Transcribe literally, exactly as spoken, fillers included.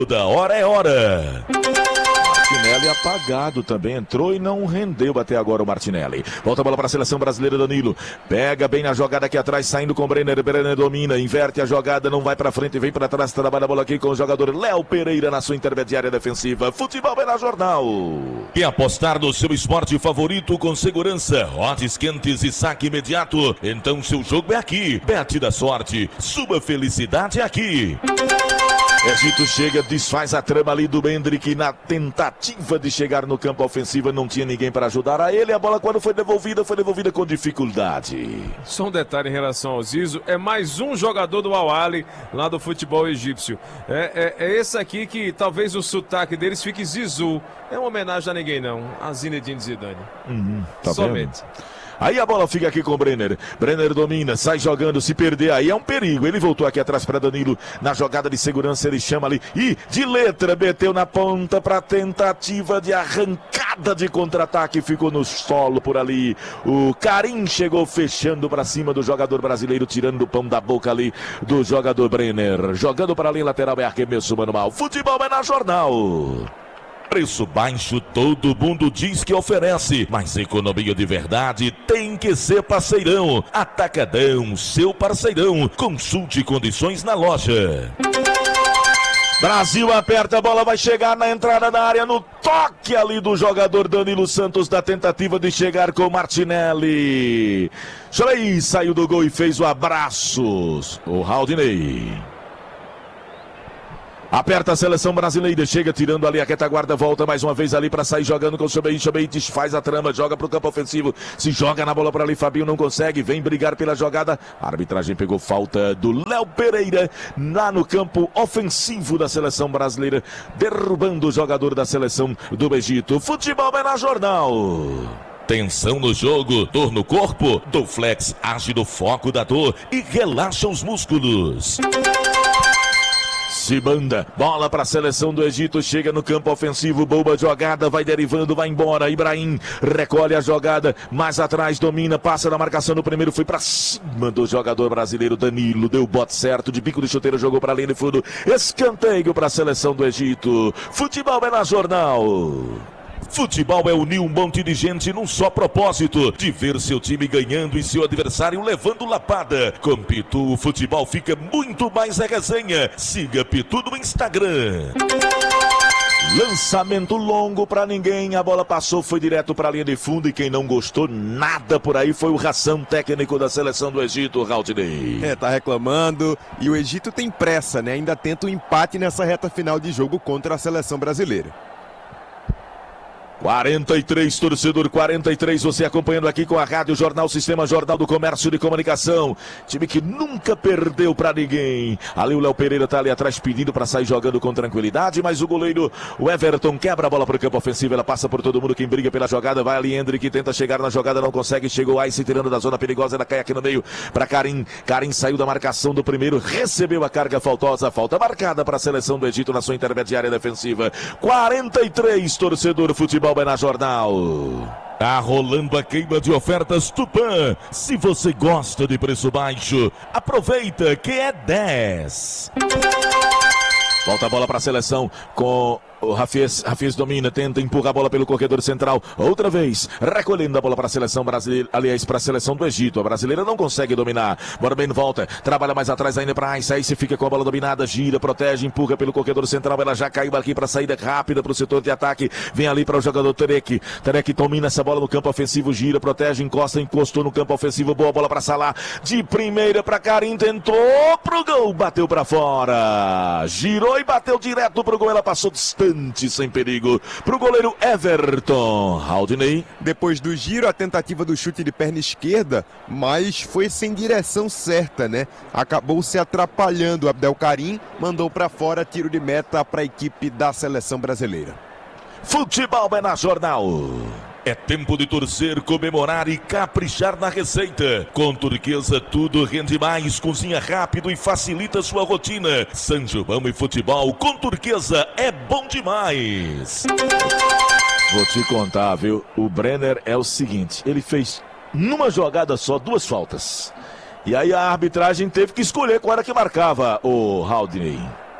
Da hora é hora. Martinelli apagado também, entrou e não rendeu até agora o Martinelli. Volta a bola para a seleção brasileira, Danilo. Pega bem na jogada aqui atrás, saindo com o Brenner. Brenner domina, inverte a jogada, não vai para frente, vem para trás, trabalha a bola aqui com o jogador Léo Pereira na sua intermediária defensiva. Futebol é na Jornal. Quer apostar no seu esporte favorito com segurança, odds quentes e saque imediato? Então seu jogo é aqui. Bet da sorte, sua felicidade é aqui. Egito chega, desfaz a trama ali do Hendrick na tentativa de chegar no campo ofensivo, não tinha ninguém para ajudar a ele, a bola quando foi devolvida, foi devolvida com dificuldade. Só um detalhe em relação ao Zizou, é mais um jogador do Al-Ahly lá do futebol egípcio. É, é, é esse aqui que talvez o sotaque deles fique Zizou, é uma homenagem a ninguém não, a Zinedine Zidane. Uhum, tá Somente. Vendo? Aí a bola fica aqui com o Brenner. Brenner domina, sai jogando, se perder aí é um perigo. Ele voltou aqui atrás para Danilo. Na jogada de segurança ele chama ali. E de letra meteu na ponta para tentativa de arrancada de contra-ataque. Ficou no solo por ali. O Karim chegou fechando para cima do jogador brasileiro, tirando o pão da boca ali do jogador Brenner. Jogando para ali, lateral é arremesso manual. Futebol é na Jornal. Preço baixo todo mundo diz que oferece, mas economia de verdade tem que ser parceirão. Atacadão, seu parceirão. Consulte condições na loja. Brasil aperta, a bola vai chegar na entrada da área, no toque ali do jogador Danilo Santos, da tentativa de chegar com Martinelli. Cholei saiu do gol e fez o abraço. O Haldinei. Aperta a seleção brasileira, chega tirando ali a retaguarda, volta mais uma vez ali para sair jogando com o Chobei. Chobei desfaz a trama, joga para o campo ofensivo, se joga na bola para ali, Fabinho não consegue, vem brigar pela jogada. A arbitragem pegou falta do Léo Pereira lá no campo ofensivo da seleção brasileira, derrubando o jogador da seleção do Egito. Futebol é na Jornal. Tensão no jogo, dor no corpo, Dorflex age no foco da dor e relaxa os músculos. Se banda, bola para a seleção do Egito, chega no campo ofensivo, boa jogada, vai derivando, vai embora, Ibrahim recolhe a jogada, mais atrás domina, passa na marcação no primeiro, foi para cima do jogador brasileiro Danilo, deu o bote certo, de bico de chuteiro, jogou para a linha de fundo, escanteio para a seleção do Egito. Futebol é na Jornal. Futebol é unir um monte de gente num só propósito, de ver seu time ganhando e seu adversário levando lapada. Com Pitu, o futebol fica muito mais a resenha. Siga Pitu no Instagram. Lançamento longo para ninguém, a bola passou, foi direto para a linha de fundo e quem não gostou nada por aí foi o ração técnico da seleção do Egito, Haldinei. É, tá reclamando e o Egito tem pressa, né? Ainda tenta um empate nessa reta final de jogo contra a seleção brasileira. quarenta e três, torcedor, quarenta e três, você acompanhando aqui com a Rádio Jornal, Sistema Jornal do Comércio de Comunicação, time que nunca perdeu pra ninguém. Ali o Léo Pereira tá ali atrás pedindo pra sair jogando com tranquilidade, mas o goleiro, o Everton, quebra a bola pro campo ofensivo, ela passa por todo mundo, quem briga pela jogada, vai ali Hendrick, tenta chegar na jogada, não consegue, chegou aí se tirando da zona perigosa, ela cai aqui no meio pra Karim, Karim saiu da marcação do primeiro, recebeu a carga faltosa, falta marcada pra seleção do Egito na sua intermediária defensiva. quarenta e três, torcedor, futebol é na Jornal. Tá rolando a queima de ofertas Tupã. Se você gosta de preço baixo, aproveita que é dez. Volta a bola para a seleção com o Rafies, Rafies domina, tenta, empurra a bola pelo corredor central, outra vez, recolhendo a bola para a seleção brasileira, aliás, para a seleção do Egito, a brasileira não consegue dominar, bora bem volta, trabalha mais atrás ainda para Aissa, aí se fica com a bola dominada, gira, protege, empurra pelo corredor central, ela já caiu aqui para saída rápida para o setor de ataque, vem ali para o jogador Terek, Terek domina essa bola no campo ofensivo, gira, protege, encosta, encostou no campo ofensivo, boa bola para Salah, de primeira para Karim, tentou pro gol, bateu para fora, girou e bateu direto pro gol, ela passou distante, sem perigo, pro goleiro Everton. Haldinei. Depois do giro, a tentativa do chute de perna esquerda, mas foi sem direção certa, né? Acabou se atrapalhando. Abdel Karim mandou para fora, tiro de meta para a equipe da seleção brasileira. Futebol é na Jornal. É tempo de torcer, comemorar e caprichar na receita. Com Turquesa tudo rende mais, cozinha rápido e facilita sua rotina. São João e futebol com Turquesa é bom demais. Vou te contar, viu? O Brenner é o seguinte, ele fez numa jogada só duas faltas. E aí a arbitragem teve que escolher qual era que marcava o Haldinei.